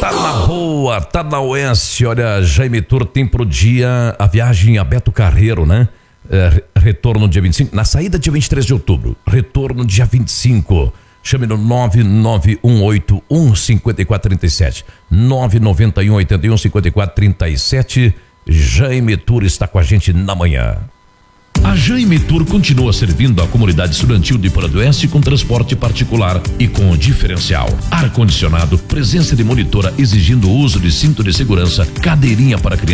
Tá na boa, tá na Oeste. Olha, Jaime Tour tem pro dia a viagem a Beto Carreiro, né? Retorno dia 25, na saída dia 23 de outubro, retorno dia 25. Chame no 991815437, 991815437. Jaime Tour está com a gente na manhã. A Jaime Tour continua servindo a comunidade estudantil de Porã do Oeste com transporte particular e com diferencial. Ar-condicionado, presença de monitora exigindo o uso de cinto de segurança, cadeirinha para criança.